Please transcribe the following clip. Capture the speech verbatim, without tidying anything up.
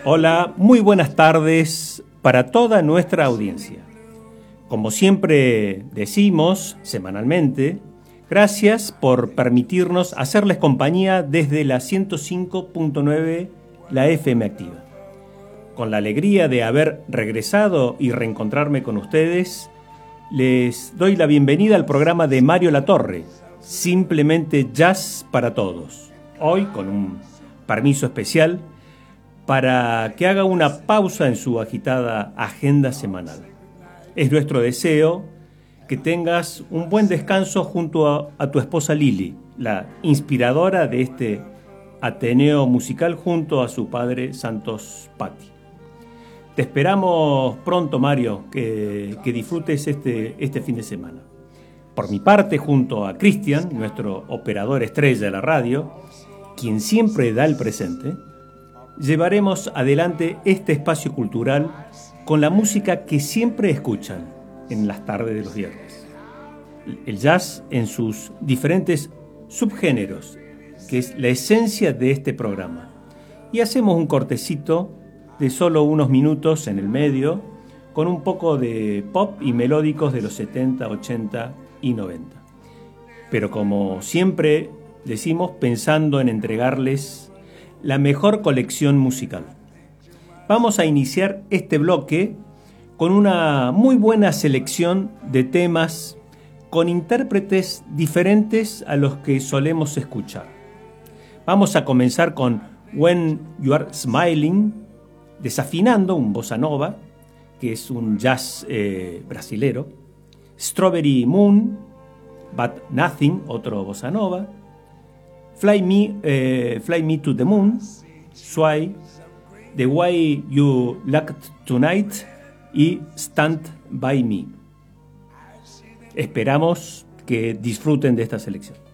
Hola, muy buenas tardes para toda nuestra audiencia. Como siempre decimos semanalmente, gracias por permitirnos hacerles compañía desde la ciento cinco punto nueve, la F M Activa. Con la alegría de haber regresado y reencontrarme con ustedes, les doy la bienvenida al programa de Mario Latorre, Simplemente Jazz para Todos. Hoy con un permiso especial para que haga una pausa en su agitada agenda semanal. Es nuestro deseo que tengas un buen descanso junto a, a tu esposa Lili, la inspiradora de este Ateneo musical junto a su padre Santos Patti. Te esperamos pronto, Mario, que, que disfrutes este, este fin de semana. Por mi parte, junto a Cristian, nuestro operador estrella de la radio, quien siempre da el presente, llevaremos adelante este espacio cultural con la música que siempre escuchan en las tardes de los viernes. El jazz en sus diferentes subgéneros, que es la esencia de este programa. Y hacemos un cortecito de solo unos minutos en el medio, con un poco de pop y melódicos de los setenta, ochenta y noventa. Pero como siempre decimos, pensando en entregarles la mejor colección musical. Vamos a iniciar este bloque con una muy buena selección de temas con intérpretes diferentes a los que solemos escuchar. Vamos a comenzar con When You Are Smiling, Desafinando, un bossa nova, que es un jazz eh, brasilero, Strawberry Moon, But Nothing, otro bossa nova, Fly Me, eh, Fly Me to the Moon, Sway, The Way You Look Tonight y Stand By Me. Esperamos que disfruten de esta selección.